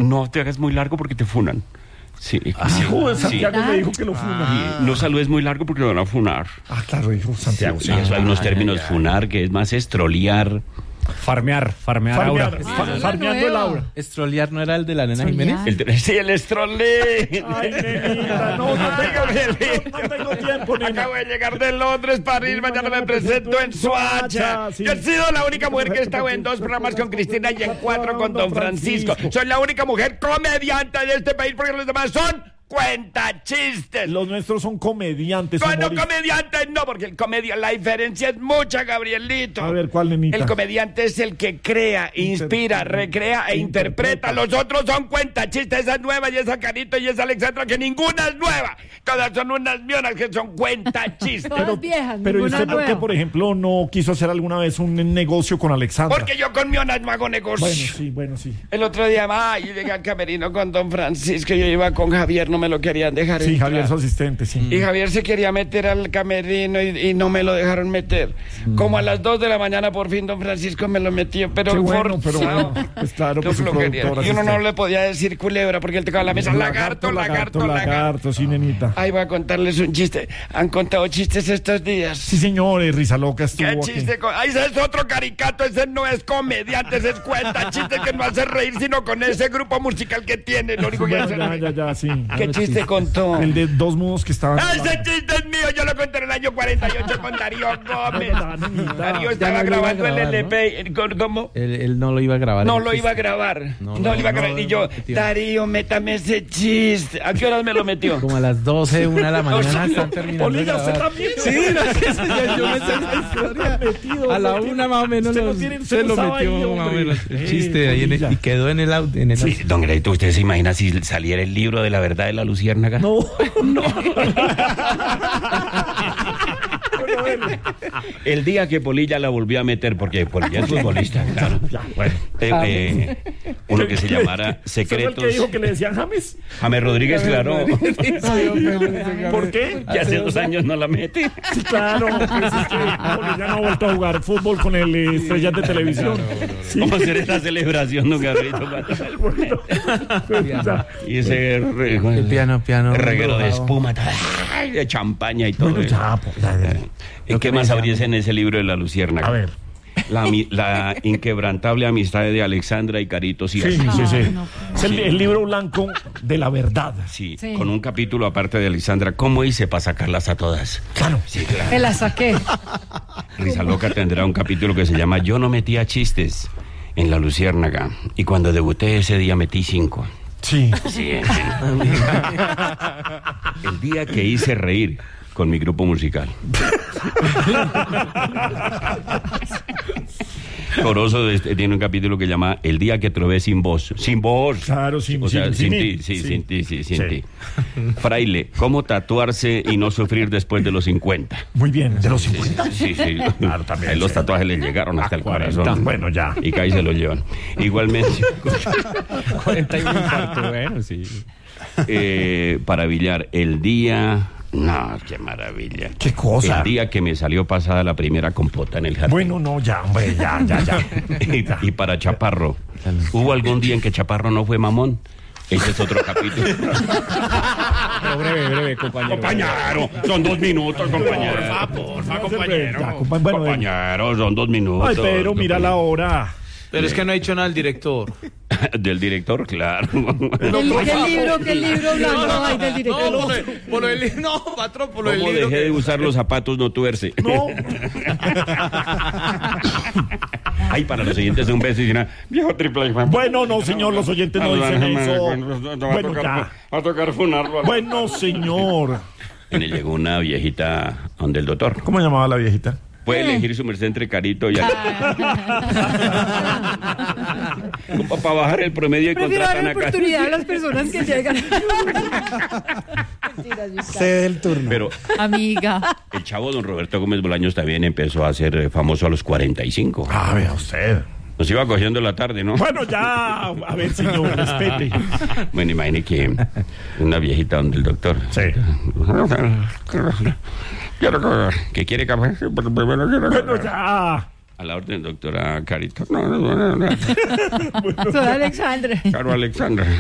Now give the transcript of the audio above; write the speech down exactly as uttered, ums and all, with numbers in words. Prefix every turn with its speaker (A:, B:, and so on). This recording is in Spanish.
A: no te hagas muy largo porque te funan. Sí,
B: ah,
A: sí,
B: joder, Santiago
A: sí.
B: me dijo que lo funan.
A: Ah. No saludes muy largo porque lo van a funar.
B: Ah, claro, dijo Santiago.
A: Sí, sí, eso hay unos términos, ay, ay, funar, que es más estrolear.
C: Farmear, farmear,
B: farmear
C: Aura.
B: Far, farmeando el Aura.
C: ¿Estrolear no era el de la nena Jiménez?
A: El, sí, el estrolé.
B: Ay, nenita, no, no tengo, no, no tengo tiempo, nena.
A: Acabo de llegar de Londres, París, sí, mañana me presento en Soacha. Sí. Yo he sido la única mujer que he estado en dos programas con Cristina y en cuatro con Don Francisco. Soy la única mujer comediante de este país porque los demás son cuenta chistes.
B: Los nuestros son comediantes.
A: Bueno, comediantes no, porque el comedia, la diferencia es mucha, Gabrielito.
B: A ver, ¿cuál, nenita?
A: El comediante es el que crea, inspira, Inter recrea e interpreta. Los otros son cuenta chistes. Esa es nueva y esa Carito y esa Alexandra, que ninguna es nueva. Todas son unas mionas que son cuenta chistes.
D: Todas viejas,
B: pero ¿y usted
D: nueva.
B: por qué, por ejemplo, no quiso hacer alguna vez un negocio con Alexandra?
A: Porque yo con mionas no hago negocio.
B: Bueno, sí, bueno, sí.
A: El otro día, ay, yo llegué al camerino con Don Francisco, yo iba con Javier, no me lo querían dejar
B: Sí,
A: entrar.
B: Javier, su asistente, sí.
A: Y Javier se quería meter al camerino y, y no me lo dejaron meter. Mm. Como a las dos de la mañana, por fin, Don Francisco me lo metió, pero...
B: Qué bueno,
A: for...
B: pero bueno, pues claro, pues
A: y uno no le podía decir culebra, porque él tocaba la mesa, lagarto, lagarto, lagarto. Lagarto,
B: lagarto sí, nenita.
A: Ahí voy a contarles un chiste. ¿Han contado chistes estos días?
B: Sí, señores, Risa Loca estuvo
A: ¿Qué chiste?
B: aquí.
A: Con... Ahí ese es otro caricato, ese no es comediante, ese es cuenta chiste que no hace reír, sino con ese grupo musical que tiene, lo único que
B: bueno,
A: hace
B: ya,
A: reír.
B: ya, ya, sí.
A: ¿Qué chiste contó?
B: El de dos mudos que estaban...
A: ¡Ese chiste es mío! Yo lo conté en el año cuarenta y ocho con Darío Gómez. Darío estaba
C: no
A: grabando
C: grabar,
A: el L P. ¿no? ¿Cómo?
C: Él, él no lo iba a grabar.
A: No lo iba a grabar. No, no, no lo iba a grabar. No, y yo, no, Darío, métame ese chiste. ¿A qué horas me lo metió?
C: Como a las doce, una de la mañana están terminando.
B: Polilla, usted también.
C: Sí, no, yo, yo me sé la historia. Metido, a la una más o menos
B: se lo,
C: se lo metió ahí, más o menos. El chiste ahí en el, y quedó en el auto. En el
A: sí, don Greito, ¿usted se imagina si saliera el libro de la verdad de la luciérnaga?
B: No, no.
A: El día que Polilla la volvió a meter, porque Polilla es futbolista, claro. Bueno, eh, eh, uno que se llamara Secretos.
B: ¿Fue el que dijo que le decían James?
A: James Rodríguez, claro.
B: ¿Por qué?
A: Que hace dos años no la mete.
B: Sí, claro, pues es que Polilla no ha vuelto a jugar fútbol con el eh, Estrellas de Televisión. Sí.
A: Vamos a hacer esta celebración, don Gabrielito. Y ese re,
C: el piano, piano.
A: reguero de espuma, de champaña y todo.
B: Bueno, ya, pues, ya, ya.
A: ¿En qué más habría en ese libro de la luciérnaga?
B: A ver.
A: La, la inquebrantable amistad de Alexandra y Carito. Sí,
B: sí, sí, sí, sí. No, es el, el libro blanco de la verdad.
A: Sí, sí, con un capítulo aparte de Alexandra. ¿Cómo hice para sacarlas a todas?
B: Claro.
A: Sí, claro.
D: Me las saqué.
A: Risa Loca tendrá un capítulo que se llama Yo no metía chistes en la luciérnaga. Y cuando debuté ese día metí cinco.
B: Sí.
A: Sí, sí. El día que hice reír con mi grupo musical. Corozo este, tiene un capítulo que llama El día que trové sin voz. Sin voz.
B: Claro, sin,
A: o sea,
B: sin,
A: sin,
B: sin
A: ti,
B: sí,
A: sí,
B: sí.
A: sin ti, sí, sin
B: sí.
A: ti. Fraile, ¿cómo tatuarse y no sufrir después de los cincuenta?
B: Muy bien, de los cincuenta.
A: Sí, sí. sí.
B: Claro, también.
A: Ahí los
B: sí.
A: tatuajes les llegaron hasta el
B: cuarenta.
A: corazón.
B: Bueno, ya.
A: Y caí se los llevan. Igualmente.
C: cuarenta y un infarto, bueno, sí.
A: Eh, para Villar, el día... No, qué maravilla.
B: ¿Qué cosa?
A: El día que me salió pasada la primera compota en el jardín.
B: Bueno, no, ya, hombre, ya, ya, ya.
A: y, y para Chaparro, ¿hubo algún día en que Chaparro no fue mamón? Ese es otro capítulo.
C: Pero breve, breve, compañero.
A: Compañero, son dos minutos, compañero.
C: Porfa, porfa, compañero.
B: Ya, compa- bueno,
A: compañero, son dos minutos.
B: Ay, pero mira la hora.
E: Pero es que no ha dicho nada el director.
A: Del director, claro.
D: ¿Qué libro, qué libro blanco no, hay del director?
E: No, por el, por el, no, patrón, por el
A: ¿Cómo
E: libro.
A: dejé
E: que...
A: de usar los zapatos no tuerce?
B: No.
A: Ay, para los oyentes un beso y dicen, viejo triple.
B: Bueno, no, señor, los oyentes no dicen eso. Bueno, ya.
A: Va a tocar funarlo.
B: Bueno, señor.
A: Y le llegó una viejita donde el doctor.
B: ¿Cómo llamaba la viejita?
A: Puede elegir su merced entre Carito y... Para bajar el promedio y
D: prefiero
A: contratan
D: dar
A: acá.
D: oportunidad a las personas que llegan.
F: Cede el turno.
A: Pero
D: amiga,
A: el chavo don Roberto Gómez Bolaños también empezó a ser famoso a los cuarenta y cinco.
B: Ah, vea usted.
A: Nos iba cogiendo la tarde, ¿no?
B: Bueno, ya. A ver, señor, respete.
A: Bueno, imagine que una viejita donde el doctor...
B: Sí.
A: ¿Que quiere café?
B: Bueno, ya.
A: A la orden, doctora Carito. No, no, no, no.
D: soy Alexandra.
A: Caro Alexandra.